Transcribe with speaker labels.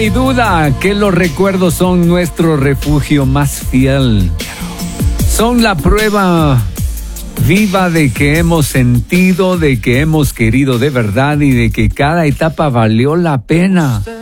Speaker 1: hay duda que los recuerdos son nuestro refugio más fiel. Son la prueba viva de que hemos sentido, de que hemos querido de verdad y de que cada etapa valió la pena.